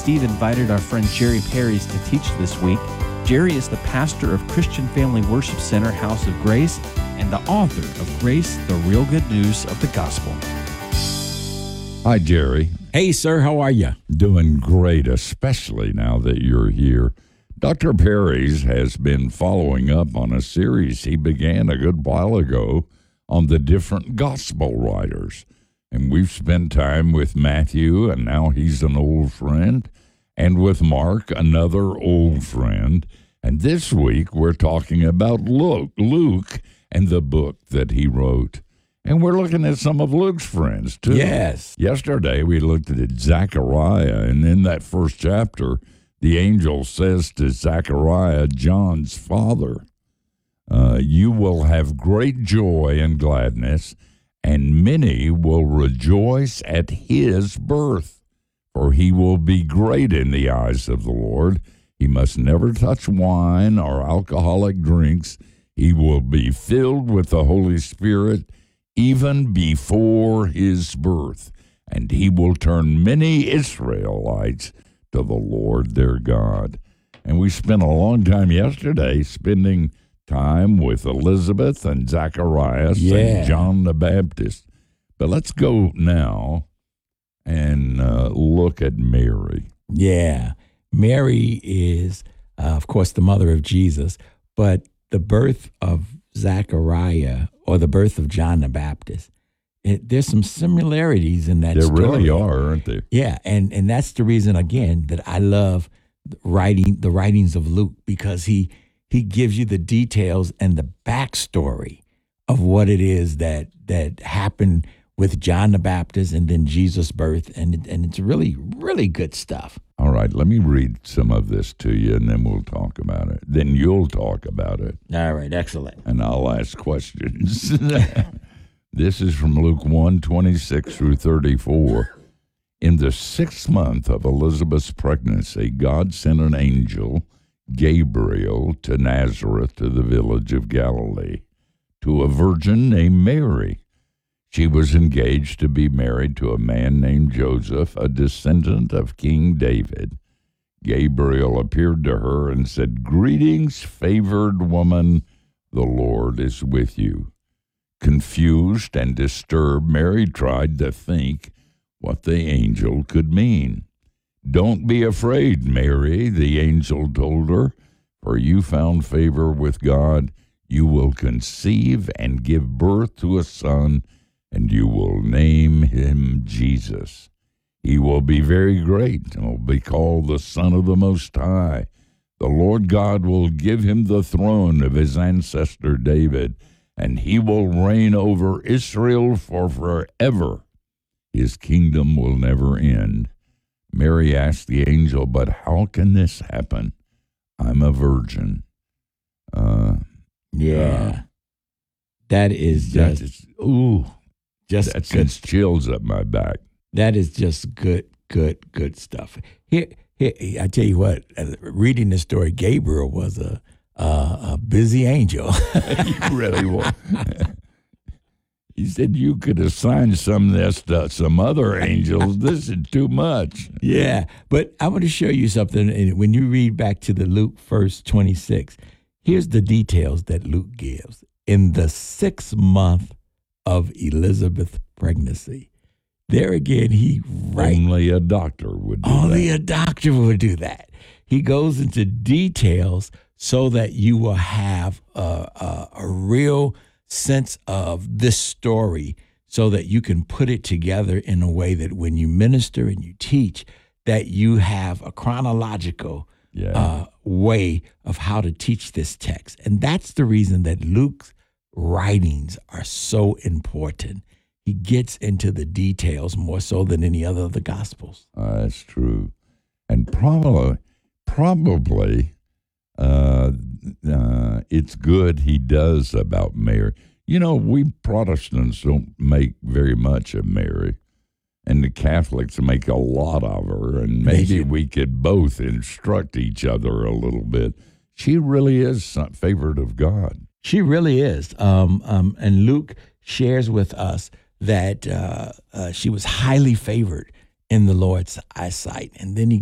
Steve invited our friend Jerry Perrys to teach this week. Jerry is the pastor of Christian Family Worship Center, House of Grace, and the author of Grace, the Real Good News of the Gospel. Hi, Jerry. Hey, sir, how are you? Doing great, especially now that you're here. Dr. Perrys has been following up on a series he began a good while ago on the different gospel writers. And we've spent time with Matthew, and now he's an old friend, and with Mark, another old friend. And this week we're talking about Luke and the book that he wrote. And we're looking at some of Luke's friends, too. Yes. Yesterday, we looked at Zechariah, and in that first chapter, the angel says to Zechariah, John's father, you will have great joy and gladness, and many will rejoice at his birth, for he will be great in the eyes of the Lord. He must never touch wine or alcoholic drinks. He will be filled with the Holy Spirit even before his birth, and he will turn many Israelites to the Lord their God. And we spent a long time yesterday spending time with Elizabeth and Zacharias and John the Baptist. But let's go now and look at Mary. Yeah. Mary is, of course, the mother of Jesus, but the birth of Zechariah or the birth of John the Baptist, there's some similarities in that story. There really are, aren't there? Yeah, and that's the reason, again, that I love the writings of Luke, because he gives you the details and the backstory of what it is that happened with John the Baptist and then Jesus' birth, and it's really, really good stuff. All right, let me read some of this to you, and then we'll talk about it. Then you'll talk about it. All right, excellent. And I'll ask questions. This is from Luke 1:26 through 34. In the 6th month of Elizabeth's pregnancy, God sent an angel, Gabriel, to Nazareth, to the village of Galilee, to a virgin named Mary. She was engaged to be married to a man named Joseph, a descendant of King David. Gabriel appeared to her and said, "Greetings, favored woman, the Lord is with you." Confused and disturbed, Mary tried to think what the angel could mean. "Don't be afraid, Mary," the angel told her, "for you found favor with God. You will conceive and give birth to a son, and you will name him Jesus. He will be very great and will be called the Son of the Most High. The Lord God will give him the throne of his ancestor David, and he will reign over Israel for forever. His kingdom will never end." Mary asked the angel, "But how can this happen? I'm a virgin." That is just... That sends chills up my back. That is just good stuff. Here, I tell you what, reading this story, Gabriel was a busy angel. He really was. He said you could assign some of this to some other angels. This is too much. Yeah, but I want to show you something. And when you read back to the Luke 1:26, here's the details that Luke gives. In the 6th month of Elizabeth's pregnancy. There again, he writes. Only a doctor would do that. Only a doctor would do that. He goes into details so that you will have a real sense of this story, so that you can put it together in a way that when you minister and you teach, that you have a chronological way of how to teach this text. And that's the reason that Luke's writings are so important. He gets into the details more so than any other of the Gospels. That's true. And probably it's good he does about Mary. You know, we Protestants don't make very much of Mary, and the Catholics make a lot of her, and maybe we could both instruct each other a little bit. She really is favored of God. She really is. And Luke shares with us that she was highly favored in the Lord's eyesight. And then he